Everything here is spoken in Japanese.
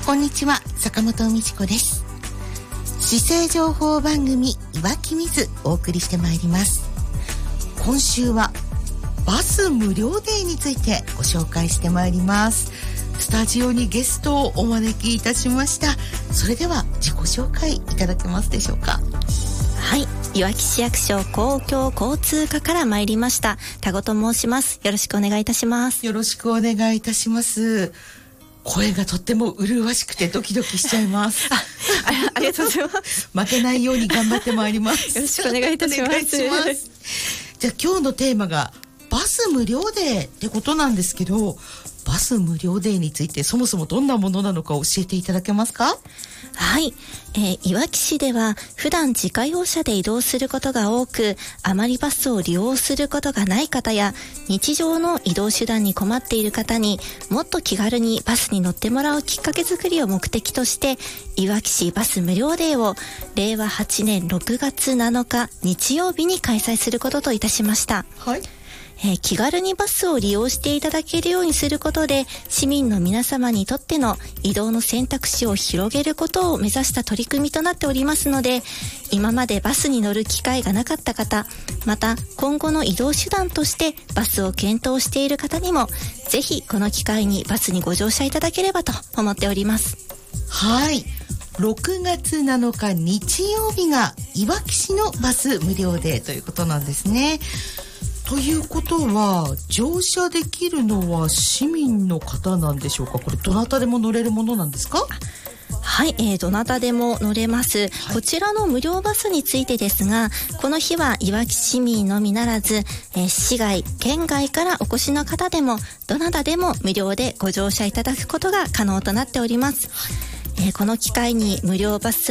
こんにちは、坂本美智子です。姿勢情報番組いわきみずお送りしてまいります。今週はバス無料デーについてご紹介してまいります。スタジオにゲストをお招きいたしました。それでは自己紹介いただけますでしょうか。 はい、いわき市役所公共交通課から参りました田子と申します。よろしくお願いいたします。 よろしくお願いいたします。声がとっても麗しくてドキドキしちゃいます。 ありがとうございます。 負けないように頑張ってまいります。 よろしくお願いいたします。 じゃあ今日のテーマがバス無料デーってことなんですけど、バス無料デーについてそもそもどんなものなのか教えていただけますか？ はい、いわき市では普段自家用車で移動することが多く、あまりバスを利用することがない方や日常の移動手段に困っている方にもっと気軽にバスに乗ってもらうきっかけ作りを目的として、いわき市バス無料デーを令和8年6月7日日曜日に開催することといたしました。 はい。 気軽にバスを利用していただけるようにすることで、市民の皆様にとっての移動の選択肢を広げることを目指した取り組みとなっておりますので、今までバスに乗る機会がなかった方、また今後の移動手段としてバスを検討している方にも、ぜひこの機会にバスにご乗車いただければと思っております。 はい、6月7日日曜日がいわき市のバス無料デーということなんですね。ということは乗車できるのは市民の方なんでしょうか。これどなたでも乗れるものなんですか？ はい、どなたでも乗れます、はい。こちらの無料バスについてですが、この日はいわき市民のみならず、市外県外からお越しの方でもどなたでも無料でご乗車いただくことが可能となっております。この機会に無料バス